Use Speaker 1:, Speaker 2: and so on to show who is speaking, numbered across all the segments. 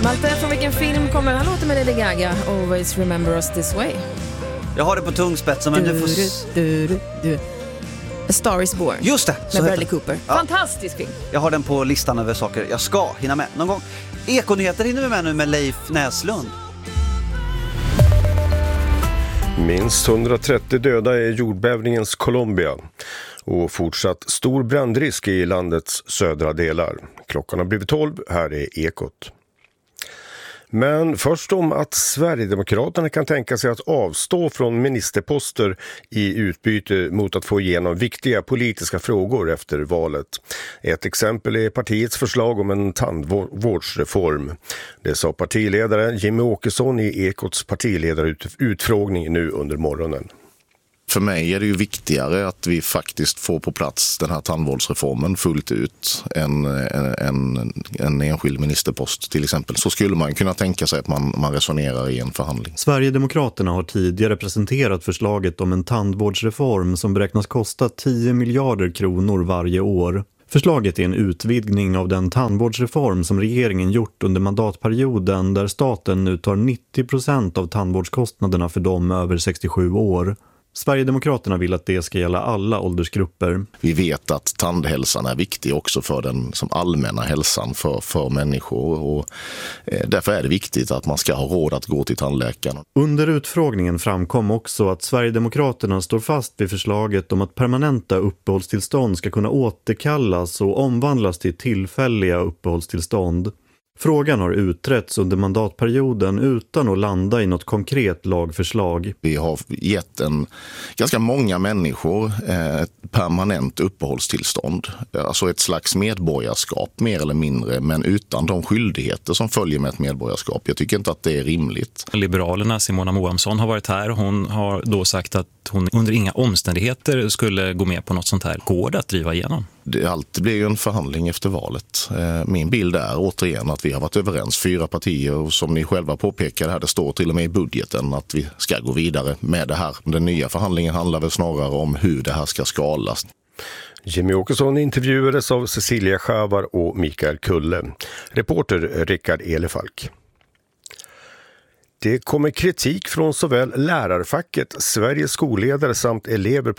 Speaker 1: Malte, från vilken film kommer han låta med Lady Gaga? Always remember us this way.
Speaker 2: Jag har det på tungspetsen, men du får...
Speaker 1: A Star is Born.
Speaker 2: Just det!
Speaker 1: Med Bradley Cooper.
Speaker 2: Ja.
Speaker 1: Fantastisk film.
Speaker 2: Jag har den på listan över saker jag ska hinna med någon gång. Ekonyheter hinner vi med nu med Leif Näslund.
Speaker 3: Minst 130 döda i jordbävningens Colombia och fortsatt stor brandrisk i landets södra delar. Klockan har blivit 12, här är Ekot. Men först om att Sverigedemokraterna kan tänka sig att avstå från ministerposter i utbyte mot att få igenom viktiga politiska frågor efter valet. Ett exempel är partiets förslag om en tandvårdsreform. Det sa partiledaren Jimmie Åkesson i Ekots partiledarutfrågning nu under morgonen.
Speaker 4: För mig är det ju viktigare att vi faktiskt får på plats den här tandvårdsreformen fullt ut än en enskild ministerpost till exempel. Så skulle man kunna tänka sig att man resonerar i en förhandling.
Speaker 5: Sverigedemokraterna har tidigare presenterat förslaget om en tandvårdsreform som beräknas kosta 10 miljarder kronor varje år. Förslaget är en utvidgning av den tandvårdsreform som regeringen gjort under mandatperioden där staten nu tar 90% av tandvårdskostnaderna för dem över 67 år. Sverigedemokraterna vill att det ska gälla alla åldersgrupper.
Speaker 4: Vi vet att tandhälsan är viktig också för den som allmänna hälsan för människor och därför är det viktigt att man ska ha råd att gå till tandläkaren.
Speaker 5: Under utfrågningen framkom också att Sverigedemokraterna står fast vid förslaget om att permanenta uppehållstillstånd ska kunna återkallas och omvandlas till tillfälliga uppehållstillstånd. Frågan har utretts under mandatperioden utan att landa i något konkret lagförslag.
Speaker 4: Vi har gett ganska många människor ett permanent uppehållstillstånd. Alltså ett slags medborgarskap mer eller mindre, men utan de skyldigheter som följer med ett medborgarskap. Jag tycker inte att det är rimligt.
Speaker 6: Liberalerna, Simona Moamsson, har varit här. Hon har då sagt att hon under inga omständigheter skulle gå med på något sånt här. Går det att driva igenom?
Speaker 4: Det blir ju en förhandling efter valet. Min bild är återigen att vi har varit överens 4 partier och som ni själva påpekar här, det står till och med i budgeten att vi ska gå vidare med det här. Den nya förhandlingen handlar väl snarare om hur det här ska skalas.
Speaker 3: Jimmie Åkesson intervjuades av Cecilia Schavar och Mikael Kulle. Reporter Rickard Elefalk. Det kommer kritik från såväl lärarfacket, Sveriges skolledare samt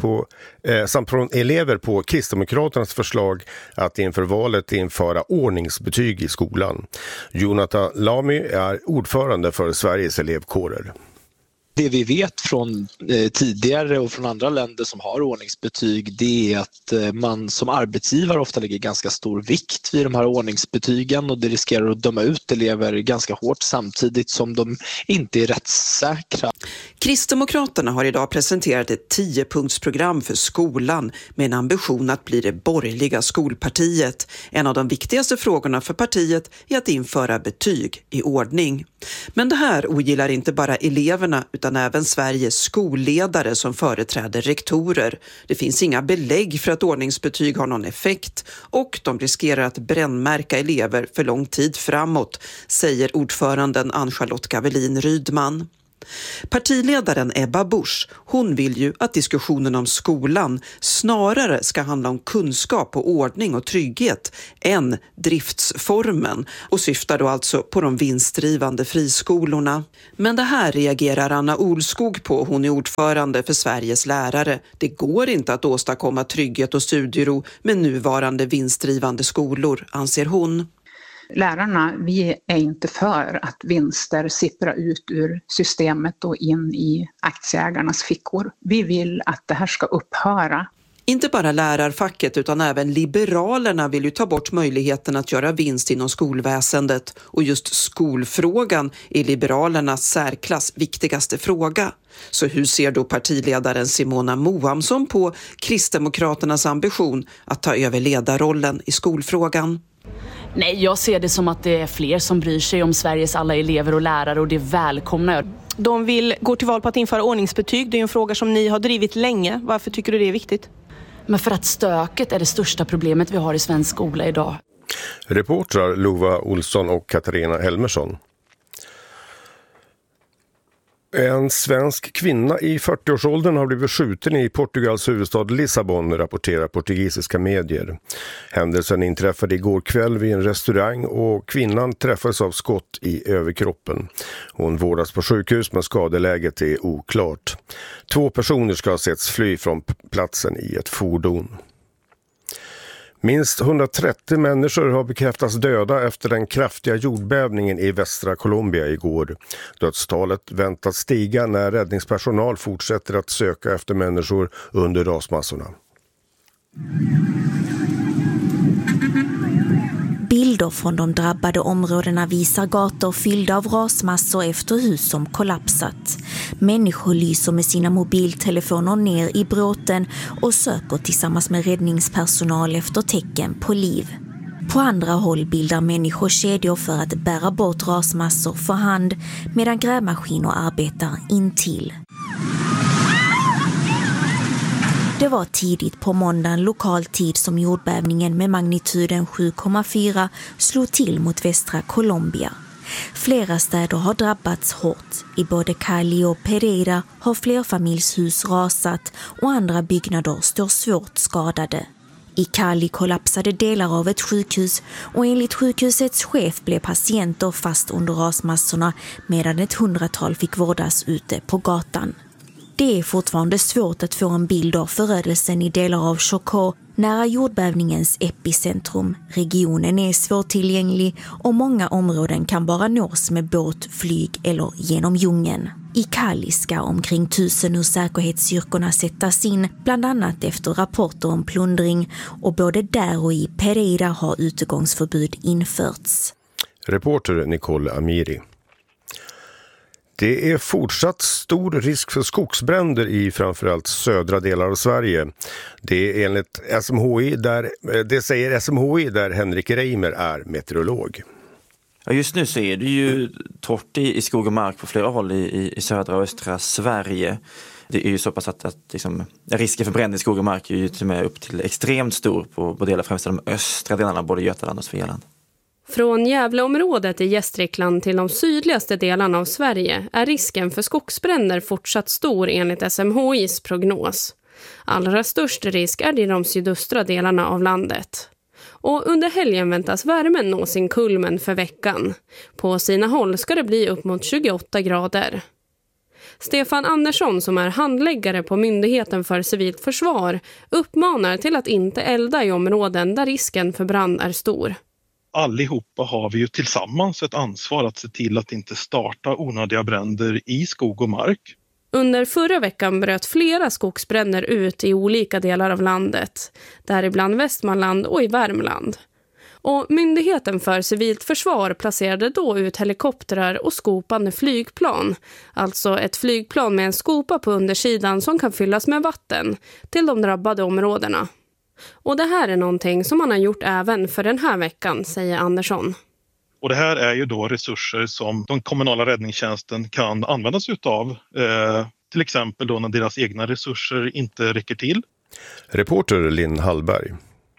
Speaker 3: från elever på Kristdemokraternas förslag att inför valet införa ordningsbetyg i skolan. Jonathan Lamy är ordförande för Sveriges elevkårer.
Speaker 7: Det vi vet från tidigare och från andra länder som har ordningsbetyg, det är att man som arbetsgivare ofta lägger ganska stor vikt vid de här ordningsbetygen och det riskerar att döma ut elever ganska hårt samtidigt som de inte är rättssäkra.
Speaker 8: Kristdemokraterna har idag presenterat ett 10-punktsprogram för skolan med en ambition att bli det borgerliga skolpartiet. En av de viktigaste frågorna för partiet är att införa betyg i ordning. Men det här ogillar inte bara eleverna utan även Sveriges skolledare som företräder rektorer. Det finns inga belägg för att ordningsbetyg har någon effekt och de riskerar att brännmärka elever för lång tid framåt, säger ordföranden Ann-Charlotte Gavelin Rydman. Partiledaren Ebba Busch, hon vill ju att diskussionen om skolan snarare ska handla om kunskap och ordning och trygghet än driftsformen och syftar då alltså på de vinstdrivande friskolorna. Men det här reagerar Anna Olskog på, hon är ordförande för Sveriges lärare. Det går inte att åstadkomma trygghet och studiero med nuvarande vinstdrivande skolor, anser hon.
Speaker 9: Lärarna, vi är inte för att vinster sipprar ut ur systemet och in i aktieägarnas fickor. Vi vill att det här ska upphöra.
Speaker 8: Inte bara lärarfacket utan även Liberalerna vill ju ta bort möjligheten att göra vinst inom skolväsendet. Och just skolfrågan är Liberalernas särklass viktigaste fråga. Så hur ser då partiledaren Simona Moamsson på Kristdemokraternas ambition att ta över ledarrollen i skolfrågan?
Speaker 10: Nej, jag ser det som att det är fler som bryr sig om Sveriges alla elever och lärare och det välkomnar jag.
Speaker 11: De vill gå till val på att införa ordningsbetyg. Det är en fråga som ni har drivit länge. Varför tycker du det är viktigt?
Speaker 10: Men för att stöket är det största problemet vi har i svensk skola idag.
Speaker 3: Reportrar Lova Olsson och Katarina Helmersson. En svensk kvinna i 40-årsåldern har blivit skjuten i Portugals huvudstad Lissabon, rapporterar portugisiska medier. Händelsen inträffade igår kväll vid en restaurang och kvinnan träffades av skott i överkroppen. Hon vårdas på sjukhus men skadeläget är oklart. 2 personer ska ha setts fly från platsen i ett fordon. Minst 130 människor har bekräftats döda efter den kraftiga jordbävningen i västra Colombia igår. Dödstalet väntas stiga när räddningspersonal fortsätter att söka efter människor under rasmassorna.
Speaker 12: Bilder från de drabbade områdena visar gator fyllda av rasmassor efter hus som kollapsat. Människor lyser med sina mobiltelefoner ner i bråten och söker tillsammans med räddningspersonal efter tecken på liv. På andra håll bildar människor kedjor för att bära bort rasmassor för hand medan grävmaskiner arbetar intill. Det var tidigt på måndagen lokal tid som jordbävningen med magnituden 7,4 slog till mot västra Colombia. Flera städer har drabbats hårt. I både Cali och Pereira har flerfamiljshus rasat och andra byggnader står svårt skadade. I Cali kollapsade delar av ett sjukhus och enligt sjukhusets chef blev patienter fast under rasmassorna medan ett 100-tal fick vårdas ute på gatan. Det är fortfarande svårt att få en bild av förödelsen i delar av Chocó, nära jordbävningens epicentrum. Regionen är svårtillgänglig och många områden kan bara nås med båt, flyg eller genom djungeln. I Cali ska omkring 1000 ur säkerhetsstyrkorna sättas in, bland annat efter rapporter om plundring, och både där och i Pereira har utegångsförbud införts.
Speaker 3: Reporter Nicole Amiri. Det är fortsatt stor risk för skogsbränder i framförallt södra delar av Sverige. Det är enligt SMHI det säger SMHI där Henrik Reimer är meteorolog.
Speaker 13: Ja, just nu så är det ju torrt i skog och mark på flera håll i södra och östra Sverige. Det är ju så pass att liksom, risken för bränder i skog och mark är ju till och med upp till extremt stor på delar, främst de östra delarna, både Götaland och Svealand.
Speaker 14: Från Gävleområdet i Gästrikland till de sydligaste delarna av Sverige är risken för skogsbränder fortsatt stor enligt SMHIs prognos. Allra störst risk är det i de sydöstra delarna av landet. Och under helgen väntas värmen nå sin kulmen för veckan. På sina håll ska det bli upp mot 28 grader. Stefan Andersson, som är handläggare på Myndigheten för civilt försvar, uppmanar till att inte elda i områden där risken för brand är stor.
Speaker 15: Allihopa har vi ju tillsammans ett ansvar att se till att inte starta onödiga bränder i skog och mark.
Speaker 14: Under förra veckan bröt flera skogsbränder ut i olika delar av landet, däribland Västmanland och i Värmland. Och Myndigheten för civilt försvar placerade då ut helikoptrar och skopande flygplan, alltså ett flygplan med en skopa på undersidan som kan fyllas med vatten, till de drabbade områdena. Och det här är någonting som man har gjort även för den här veckan, säger Andersson.
Speaker 15: Och det här är ju då resurser som den kommunala räddningstjänsten kan användas utav, till exempel då när deras egna resurser inte räcker till.
Speaker 3: Reporter Linn Hallberg.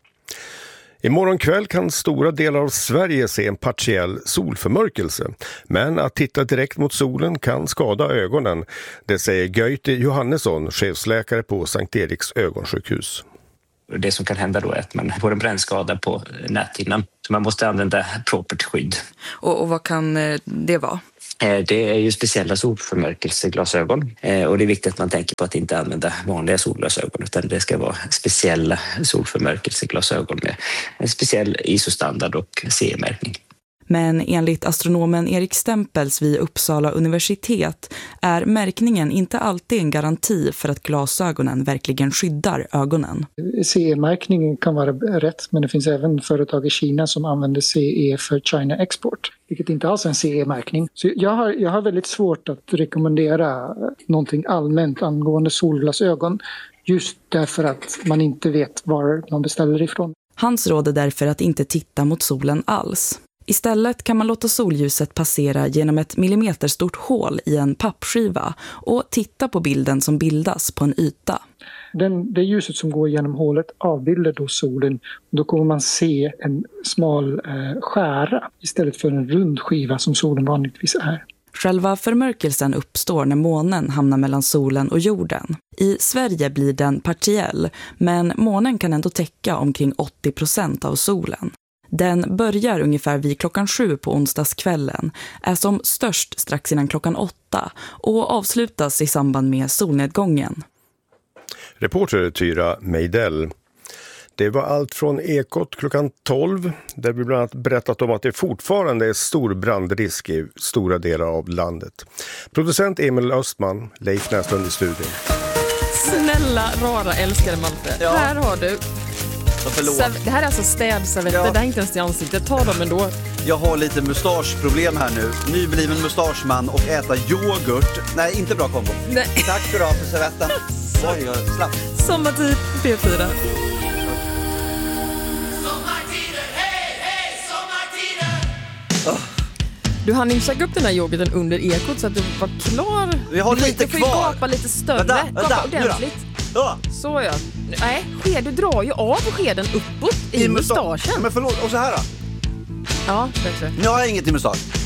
Speaker 3: Imorgon kväll kan stora delar av Sverige se en partiell solförmörkelse. Men att titta direkt mot solen kan skada ögonen. Det säger Göte Johannesson, chefsläkare på Sankt Eriks ögonsjukhus.
Speaker 16: Det som kan hända då är att man får en brännskada på näthinnan. Så man måste använda propert skydd.
Speaker 17: Och vad kan det vara?
Speaker 16: Det är ju speciella solförmörkelseglasögon. Och det är viktigt att man tänker på att inte använda vanliga solglasögon. Utan det ska vara speciella solförmörkelseglasögon med en speciell ISO-standard och CE-märkning.
Speaker 17: Men enligt astronomen Erik Stempels vid Uppsala universitet är märkningen inte alltid en garanti för att glasögonen verkligen skyddar ögonen.
Speaker 18: CE-märkningen kan vara rätt, men det finns även företag i Kina som använder CE för China Export, vilket inte alls är en CE-märkning. Så jag har väldigt svårt att rekommendera någonting allmänt angående solglasögon, just därför att man inte vet var man beställer ifrån.
Speaker 17: Hans råd är därför att inte titta mot solen alls. Istället kan man låta solljuset passera genom ett millimeterstort hål i en pappskiva och titta på bilden som bildas på en yta.
Speaker 18: Det ljuset som går genom hålet avbildar då solen. Då kommer man se en smal skära istället för en rund skiva som solen vanligtvis är.
Speaker 17: Själva förmörkelsen uppstår när månen hamnar mellan solen och jorden. I Sverige blir den partiell, men månen kan ändå täcka omkring 80% av solen. Den börjar ungefär vid 7:00 på onsdagskvällen, är som störst strax innan 8:00 och avslutas i samband med solnedgången.
Speaker 3: Reporter Tyra Meidell. Det var allt från Ekot 12, där vi bland annat berättat om att det fortfarande är stor brandrisk i stora delar av landet. Producent Emil Östman, Leif Näslund i studion.
Speaker 1: Snälla, rara, älskade Malte.
Speaker 2: Ja.
Speaker 1: Här har du. Det här är alltså städservetter,
Speaker 2: Ja.
Speaker 1: det här är inte ens i ansiktet. Ta dem ändå.
Speaker 2: Jag har lite mustaschproblem här nu. Nybliven mustaschman och äta yoghurt. Nej, inte bra kombo.
Speaker 1: Nej.
Speaker 2: Tack för det för servetten. Oj, jag slapp.
Speaker 1: Sommartid, P4. Du hann inte käka upp den här yoghurten under ekot så att du var klar.
Speaker 2: Vi har lite
Speaker 1: du får
Speaker 2: kvar.
Speaker 1: Ju gapa lite större.
Speaker 2: Vänta,
Speaker 1: Gapa ordentligt. Så ja. Nej, du drar ju av skeden uppåt i mustaschen.
Speaker 2: Men förlåt, och så här då.
Speaker 1: Ja, bättre.
Speaker 2: Nu har jag inget i mustasch.